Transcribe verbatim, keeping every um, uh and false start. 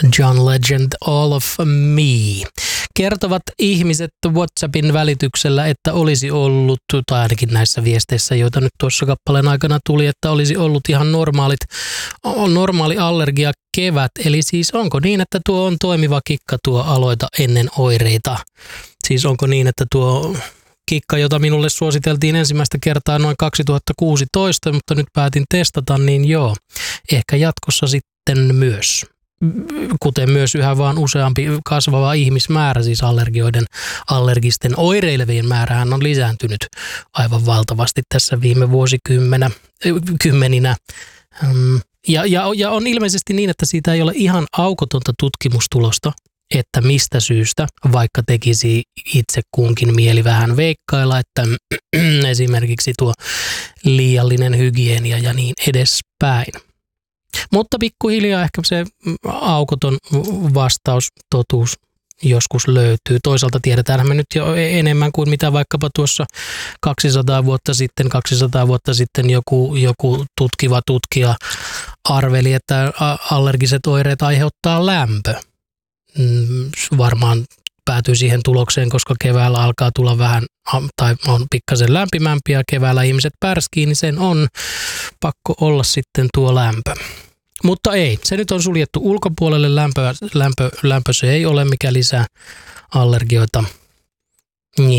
John Legend, All of Me. Kertovat ihmiset WhatsAppin välityksellä, että olisi ollut, tai ainakin näissä viesteissä, joita nyt tuossa kappaleen aikana tuli, että olisi ollut ihan normaalit, normaali allergia kevät. Eli siis onko niin, että tuo on toimiva kikka tuo aloita ennen oireita? Siis onko niin, että tuo kikka, jota minulle suositeltiin ensimmäistä kertaa noin kaksituhattakuusitoista, mutta nyt päätin testata, niin joo, ehkä jatkossa sitten myös. Kuten myös yhä vaan useampi kasvava ihmismäärä, siis allergioiden, allergisten oireilevien määrähän on lisääntynyt aivan valtavasti tässä viime vuosikymmenä, kymmeninä. Ja, ja, ja on ilmeisesti niin, että siitä ei ole ihan aukotonta tutkimustulosta, että mistä syystä, vaikka tekisi itse kunkin mieli vähän veikkailla, että esimerkiksi tuo liiallinen hygienia ja niin edespäin. Mutta pikkuhiljaa ehkä se aukoton vastaus, totuus joskus löytyy. Toisaalta tiedetään me nyt jo enemmän kuin mitä vaikkapa tuossa kaksisataa vuotta sitten, kaksisataa vuotta sitten joku, joku tutkiva tutkija arveli, että allergiset oireet aiheuttaa lämpö. Varmaan päätyy siihen tulokseen, koska keväällä alkaa tulla vähän, tai on pikkasen lämpimämpiä, keväällä ihmiset pärskii, niin sen on pakko olla sitten tuo lämpö. Mutta ei, se nyt on suljettu ulkopuolelle, lämpö, lämpö, lämpö se ei ole, mikä lisää allergioita.